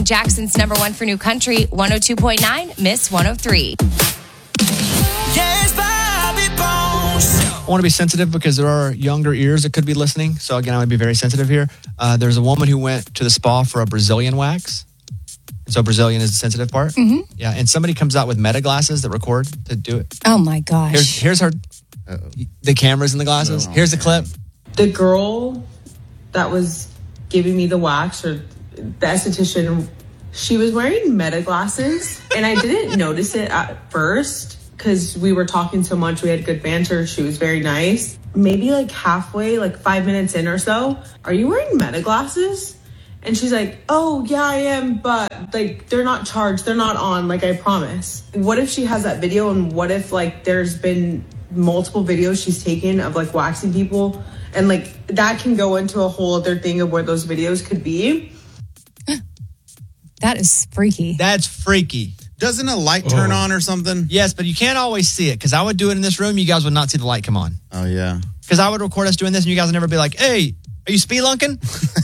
on Jackson's number one for new country, 102.9, Miss 103. Yes, Bobby Bones. I want to be sensitive because there are younger ears that could be listening. So again, I would be very sensitive here. There's a woman who went to the spa for a Brazilian wax. So Brazilian is the sensitive part. Mm-hmm. Yeah, and somebody comes out with meta glasses that record to do it. Oh my gosh. Here's her. The cameras in the glasses. Here's the clip. The girl that was giving me the wax, or the esthetician, she was wearing meta glasses, and I didn't notice it at first because we were talking so much. We had good banter. She was very nice. Maybe like halfway, like 5 minutes in or so, are you wearing meta glasses? And she's like, oh yeah, I am, but like they're not charged, they're not on, like I promise. What if she has that video, and what if like there's been multiple videos she's taken of like waxing people, and like that can go into a whole other thing of where those videos could be. That is freaky. That's freaky. Doesn't a light turn on or something? Yes, but you can't always see it because I would do it in this room. You guys would not see the light come on. Oh, yeah. Because I would record us doing this and you guys would never be like, hey, are you spelunking?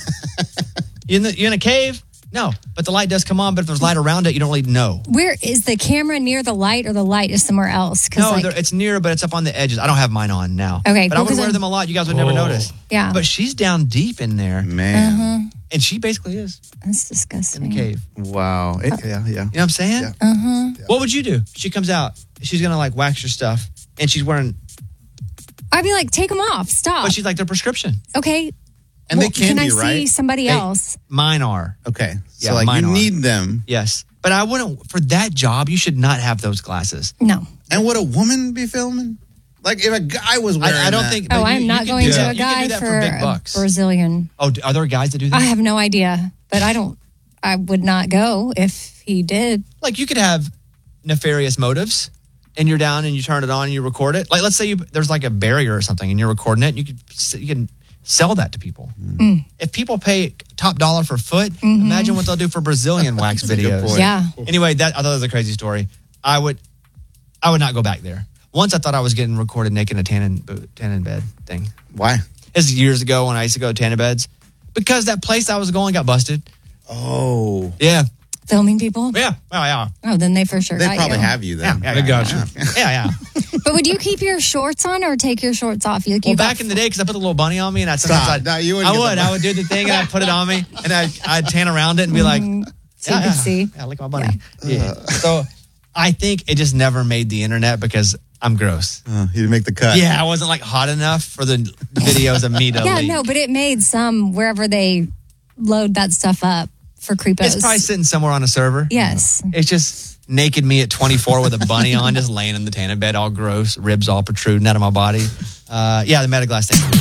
You in a cave? No, but the light does come on. But if there's light around it, you don't really know. Where is the camera, near the light, or the light is somewhere else? No, it's near, but it's up on the edges. I don't have mine on now. Okay, but cool, I would wear them a lot. You guys would never notice. Yeah. But she's down deep in there. Man. And she basically is. That's disgusting. In the cave. Wow. Yeah. You know what I'm saying? Yeah. What would you do? She comes out. She's going to like wax your stuff. And she's wearing. I'd be like, take them off. Stop. But she's like, they're prescription. Okay. And they can I be, right? see somebody else? Mine are. Okay. So Yeah, like mine you are. need them. Yes. But I wouldn't, for that job, you should not have those glasses. No. And would a woman be filming? Like if a guy was wearing I don't that. think. Oh, but I'm you not could going do to that. a guy You could do that for big a bucks. Brazilian. Oh, are there guys that do that? I have no idea, but I would not go if he did. Like you could have nefarious motives and you're down and you turn it on and you record it. Like let's say there's like a barrier or something and you're recording it. And you can sell that to people. If people pay top dollar for foot, imagine what they'll do for Brazilian wax videos. Yeah. Anyway, I thought that was a crazy story. I would not go back there. Once I thought I was getting recorded naked in a tanning bed thing. Why? This is years ago when I used to go to tanning beds. Because that place I was going got busted. Oh. Yeah. Filming people? Yeah. Oh, yeah. Oh, then they for sure They got probably you. have you then. Yeah, they got you. Yeah. But would you keep your shorts on or take your shorts off? Well, back in the day, because I put the little bunny on me, and I would do the thing, and I'd put it on me, and I'd tan around it and be like, so you could see. Yeah, like my bunny. Yeah. So I think it just never made the internet because I'm gross. You didn't make the cut. Yeah, I wasn't like hot enough for the videos of me to Yeah, leak. no, but it made some wherever they load that stuff up for creepos. It's probably sitting somewhere on a server. Yes. It's just naked me at 24 with a bunny on, just laying in the tanning bed, all gross, ribs all protruding out of my body. Yeah, the Metaglass thing.